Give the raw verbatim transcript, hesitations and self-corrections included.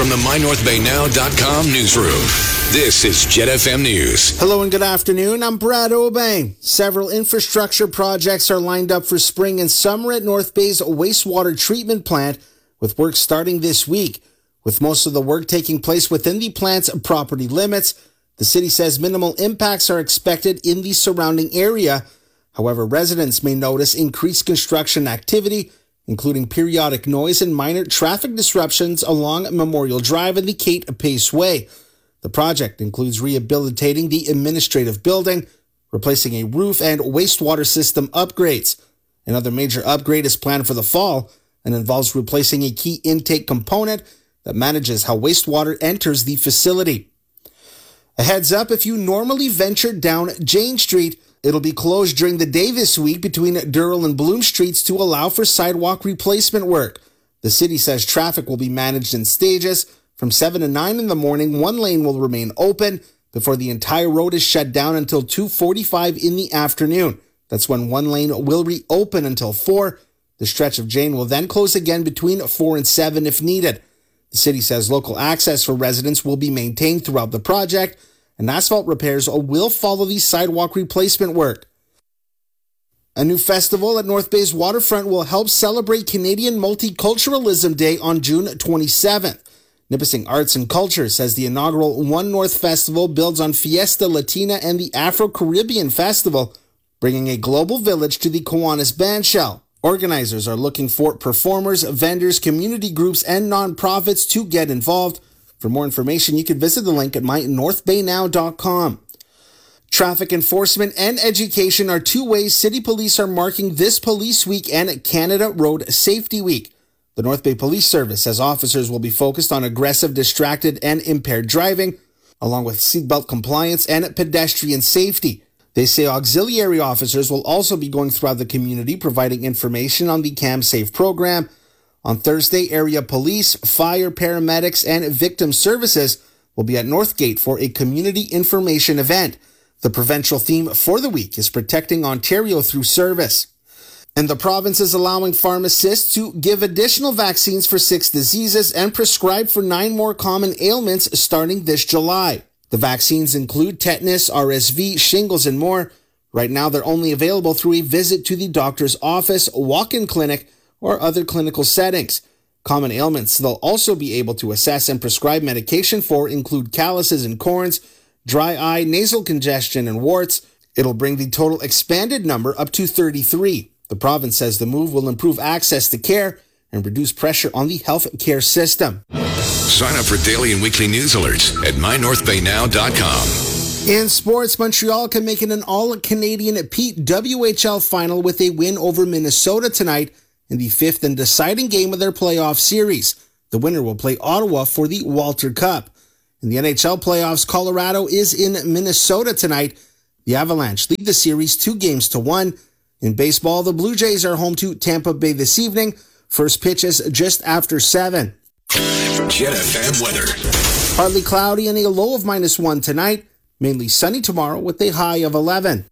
from the my north bay now dot com newsroom, this is Jet F M News. Hello and good afternoon. I'm Brad Obey. Several infrastructure projects are lined up for spring and summer at North Bay's wastewater treatment plant, with work starting this week. With most of the work taking place within the plant's property limits, the city says minimal impacts are expected in the surrounding area. However, residents may notice increased construction activity, including periodic noise and minor traffic disruptions along Memorial Drive and the Kate Pace Way. The project includes rehabilitating the administrative building, replacing a roof, and wastewater system upgrades. Another major upgrade is planned for the fall and involves replacing a key intake component that manages how wastewater enters the facility. A heads up, if you normally venture down Jane Street, it'll be closed during the day this week between Durrell and Bloom Streets to allow for sidewalk replacement work. The city says traffic will be managed in stages. From seven to nine in the morning, one lane will remain open before the entire road is shut down until two forty-five in the afternoon. That's when one lane will reopen until four. The stretch of Jane will then close again between four and seven if needed. The city says local access for residents will be maintained throughout the project, and asphalt repairs will follow the sidewalk replacement work. A new festival at North Bay's waterfront will help celebrate Canadian Multiculturalism Day on June twenty-seventh. Nipissing Arts and Culture says the inaugural One North Festival builds on Fiesta Latina and the Afro-Caribbean Festival, bringing a global village to the Kiwanis Bandshell. Organizers are looking for performers, vendors, community groups, and nonprofits to get involved. For more information, you can visit the link at my north bay now dot com. Traffic enforcement and education are two ways city police are marking this Police Week and Canada Road Safety Week. The North Bay Police Service says officers will be focused on aggressive, distracted, and impaired driving, along with seatbelt compliance and pedestrian safety. They say auxiliary officers will also be going throughout the community providing information on the CamSafe program. On Thursday, area police, fire, paramedics, and victim services will be at Northgate for a community information event. The provincial theme for the week is Protecting Ontario Through Service. And the province is allowing pharmacists to give additional vaccines for six diseases and prescribe for nine more common ailments starting this July. The vaccines include tetanus, R S V, shingles, and more. Right now, they're only available through a visit to the doctor's office, walk-in clinic, or other clinical settings. Common ailments they'll also be able to assess and prescribe medication for include calluses and corns, dry eye, nasal congestion, and warts. It'll bring the total expanded number up to thirty-three. The province says the move will improve access to care and reduce pressure on the health care system. Sign up for daily and weekly news alerts at my north bay now dot com. In sports, Montreal can make it an all-Canadian P W H L final with a win over Minnesota tonight in the fifth and deciding game of their playoff series. The winner will play Ottawa for the Walter Cup. In the N H L playoffs, Colorado is in Minnesota tonight. The Avalanche lead the series two games to one. In baseball, the Blue Jays are home to Tampa Bay this evening. First pitch is just after seven. Jet F M weather. Partly cloudy and a low of minus one tonight. Mainly sunny tomorrow with a high of eleven.